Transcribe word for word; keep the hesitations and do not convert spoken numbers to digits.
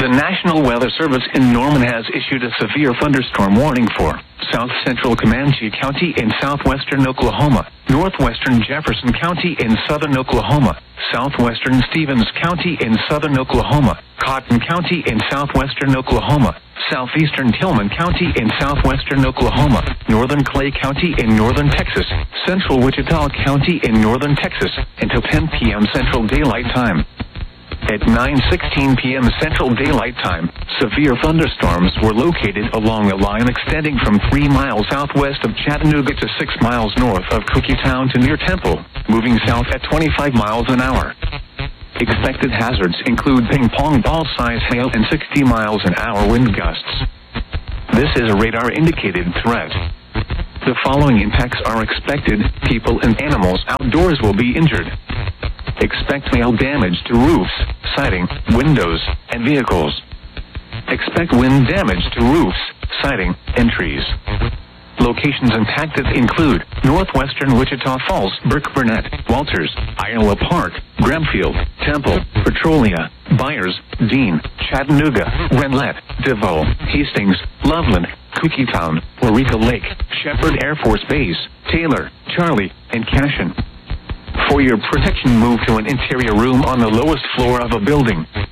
The National Weather Service in Norman has issued a severe thunderstorm warning for south central Comanche County in southwestern Oklahoma, northwestern Jefferson County in southern Oklahoma, southwestern Stevens County in southern Oklahoma, Cotton County in southwestern Oklahoma, southeastern Tillman County in southwestern Oklahoma, northern Clay County in northern Texas, central Wichita County in northern Texas, until ten p m Central Daylight Time. At nine sixteen p m Central Daylight Time, severe thunderstorms were located along a line extending from three miles southwest of Chattanooga to six miles north of Cookietown to near Temple, moving south at twenty-five miles an hour. Expected hazards include ping-pong ball-size hail and sixty miles an hour wind gusts. This is a radar-indicated threat. The following impacts are expected: people and animals outdoors will be injured. Expect hail damage to roofs, siding, windows, and vehicles. Expect wind damage to roofs, siding, and trees. Locations impacted include northwestern Wichita Falls, Burke Burnett, Walters, Iowa Park, Gramfield, Temple, Petrolia, Byers, Dean, Chattanooga, Renlet, DeVoe, Hastings, Loveland, Cookietown, Eureka Lake, Shepherd Air Force Base, Taylor, Charlie, and Cashin. For your protection, move to an interior room on the lowest floor of a building.